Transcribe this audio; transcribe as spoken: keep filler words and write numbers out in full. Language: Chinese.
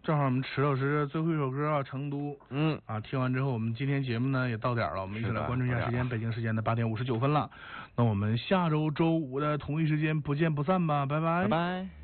正好我们池老师最后一首歌啊，《成都》。 嗯啊，听完之后，我们今天节目呢也到点了，我们一起来关注一下时间，北京时间的八点五十九分了。那我们下周周五的同一时间不见不散吧，拜拜。 拜拜。